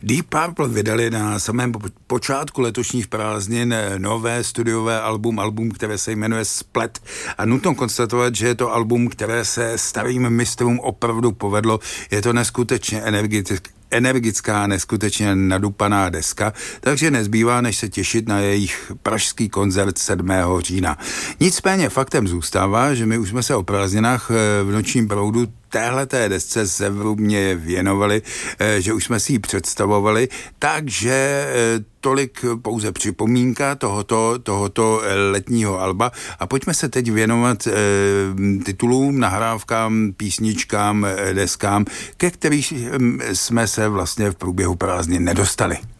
Deep Purple vydali na samém počátku letošních prázdnin nové studiové album, které se jmenuje Splet. A nutno konstatovat, že je to album, které se starým mistrům opravdu povedlo. Je to neskutečně energická, neskutečně nadupaná deska, takže nezbývá, než se těšit na jejich pražský koncert 7. října. Nicméně faktem zůstává, že my už jsme se o prázdninách v nočním proudu téhleté desce zevrubně věnovali, že už jsme si ji představovali, takže tolik pouze připomínka tohoto letního alba a pojďme se teď věnovat titulům, nahrávkám, písničkám, deskám, ke kterých jsme se vlastně v průběhu prázdnin nedostali.